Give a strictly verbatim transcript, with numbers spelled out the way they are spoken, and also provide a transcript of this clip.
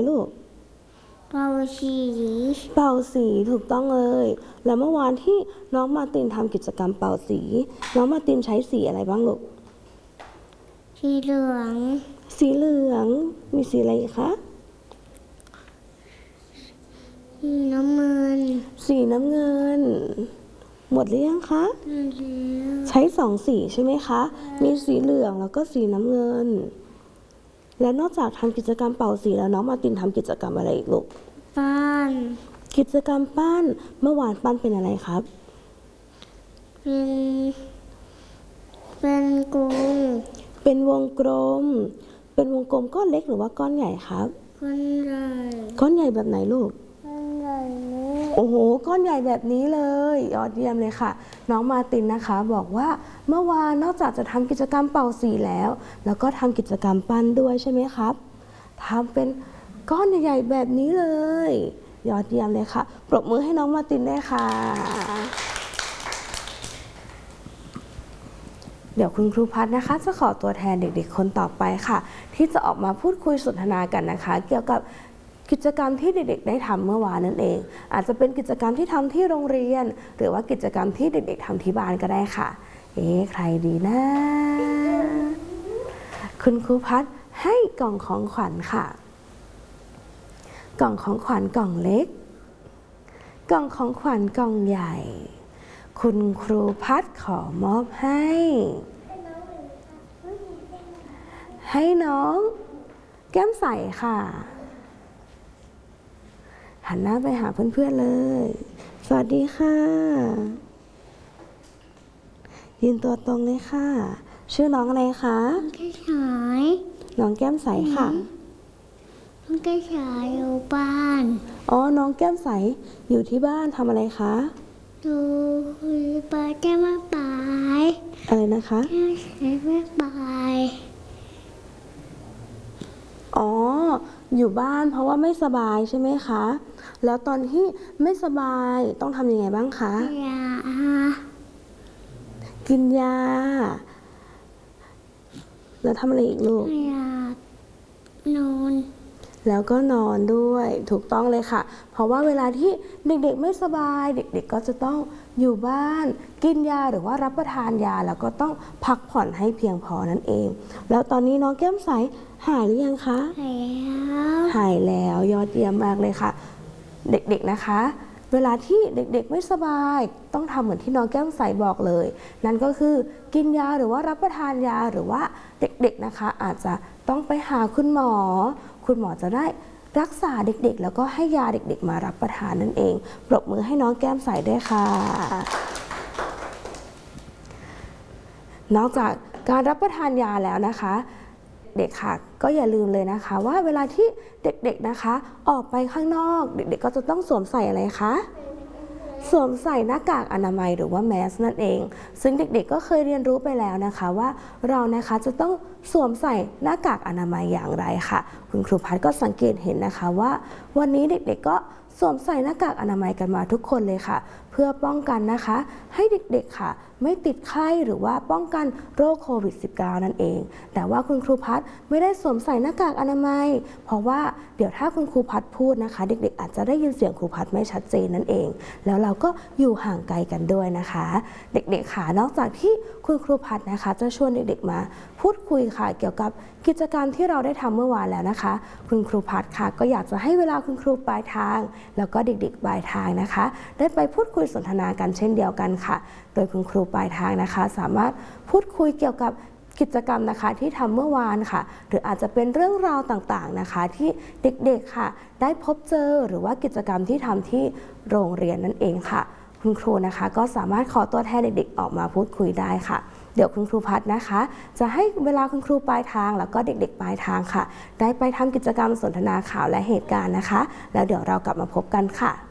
ลูกเป่าสีเป่าสีถูกต้องเลยแล้วเมื่อวานที่น้องมาตินทำกิจกรรมเป่าสีน้องมาตินใช้สีอะไรบ้างลูกสีเหลืองสีเหลืองมีสีอะไรอีกคะสีน้ำเงินสีน้ำเงินหมดหรือยังคะใช้สองสีใช่ไหมคะมีสีเหลืองแล้วก็สีน้ำเงินแล้วนอกจากทำกิจกรรมเป่าสีแล้วน้องมาตินทำกิจกรรมอะไรอีกลูกปั้นกิจกรรมปั้นเมื่อวานปั้นเป็นอะไรครับเป็นเป็นกลมเป็นวงกลมเป็นวงกลมก้อนเล็กหรือว่าก้อนใหญ่ครับก้อนใหญ่ก้อนใหญ่แบบไหนลูกก้อนใหญ่นี้โอ้โหก้อนใหญ่แบบนี้เลยยอดเยี่ยมเลยค่ะน้องมาตินนะคะบอกว่าเมื่อวานนอกจากจะทำกิจกรรมเป่าสีแล้วแล้วก็ทำกิจกรรมปั้นด้วยใช่ไหมครับทำเป็นก้อนใหญ่ๆแบบนี้เลยยอดเยี่ยมเลยค่ะปรบมือให้น้องมาตินด้วยค่ะเดี๋ยวคุณครูพัฒนะคะจะขอตัวแทนเด็กๆคนต่อไปค่ะที่จะออกมาพูดคุยสนทนากันนะคะเกี่ยวกับกิจกรรมที่เด็กๆได้ทำเมื่อวานนั่นเองอาจจะเป็นกิจกรรมที่ทำที่โรงเรียนหรือว่ากิจกรรมที่เด็กๆทำที่บ้านก็ได้ค่ะเอ๊ะใครดีนะคุณครูพัฒให้กล่องของขวัญค่ะกล่องของขวัญกล่องเล็กกล่องของขวัญกล่องใหญ่คุณครูพัฒขอมอบให้ให้น้องแก้มใสค่ะหันหน้าไปหาเพื่อนๆเลยสวัสดีค่ะยืนตัวตรงเลยค่ะชื่อน้องอะไรคะแก้มใสน้องแก้มใสค่ะน้องแก้มใสอยู่บ้านอ๋อน้องแก้มใสอยู่ที่บ้านทำอะไรคะดูปลาแก้มมาปลายอะไรนะคะแก้มใสแม่ปลายอ๋ออยู่บ้านเพราะว่าไม่สบายใช่ไหมคะแล้วตอนที่ไม่สบายต้องทำยังไงบ้างคะยากินยาแล้วทำอะไรอีกลูกยานอนแล้วก็นอนด้วยถูกต้องเลยค่ะเพราะว่าเวลาที่เด็กๆไม่สบายเด็กๆก็จะต้องอยู่บ้านกินยาหรือว่ารับประทานยาแล้วก็ต้องพักผ่อนให้เพียงพอนั่นเองแล้วตอนนี้น้องแก้มใสหายหรือยังคะหายแล้วหายแล้วยอดเยี่ยมมากเลยค่ะเด็กๆนะคะเวลาที่เด็กๆไม่สบายต้องทำเหมือนที่น้องแก้มใสบอกเลยนั่นก็คือกินยาหรือว่ารับประทานยาหรือว่าเด็กๆนะคะอาจจะต้องไปหาคุณหมอคุณหมอจะได้รักษาเด็กๆแล้วก็ให้ยาเด็กๆมารับประทานนั่นเองปรบมือให้น้องแก้มใสด้วยค่ะนอกจากการรับประทานยาแล้วนะคะเด็กค่ะก็อย่าลืมเลยนะคะว่าเวลาที่เด็กๆนะคะออกไปข้างนอกเด็กๆก็จะต้องสวมใส่อะไรคะสวมใส่หน้ากากอนามัยหรือว่าแมสนั่นเองซึ่งเด็กๆก็เคยเรียนรู้ไปแล้วนะคะว่าเรานะคะจะต้องสวมใส่หน้ากากอนามัยอย่างไรค่ะคุณครูพัฒก็สังเกตเห็นนะคะว่าวันนี้เด็กๆก็สวมใส่หน้ากากอนามัยกันมาทุกคนเลยค่ะเพื่อป้องกันนะคะให้เด็กๆค่ะไม่ติดไข้หรือว่าป้องกันโรคโควิด สิบเก้า นั่นเองแต่ว่าคุณครูพัฒไม่ได้สวมใส่หน้ากากอนามัยเพราะว่าเดี๋ยวถ้าคุณครูพัฒพูดนะคะเด็กๆอาจจะได้ยินเสียงครูพัฒไม่ชัดเจนนั่นเองแล้วเราก็อยู่ห่างไกลกันด้วยนะคะเด็กๆค่ะนอกจากที่คุณครูพัฒนะคะจะชวนเด็กๆมาพูดคุยค่ะเกี่ยวกับกิจกรรมที่เราได้ทำเมื่อวานแล้วนะคะคุณครูพัฒค่ะก็อยากจะให้เวลาคุณครูปลายทางแล้วก็เด็กๆปลายทางนะคะได้ไปพูดคุยสนทนากันเช่นเดียวกันค่ะโดยคุณครูปลายทางนะคะสามารถพูดคุยเกี่ยวกับกิจกรรมนะคะที่ทำเมื่อวานค่ะหรืออาจจะเป็นเรื่องราวต่างๆนะคะที่เด็กๆค่ะได้พบเจอหรือว่ากิจกรรมที่ทำที่โรงเรียนนั่นเองค่ะคุณครูนะคะก็สามารถขอตัวแทนเด็กๆออกมาพูดคุยได้ค่ะเดี๋ยวคุณครูพัฒนะคะจะให้เวลาคุณครูปลายทางแล้วก็เด็กๆปลายทางค่ะได้ไปทำกิจกรรมสนทนาข่าวและเหตุการณ์นะคะแล้วเดี๋ยวเรากลับมาพบกันค่ะ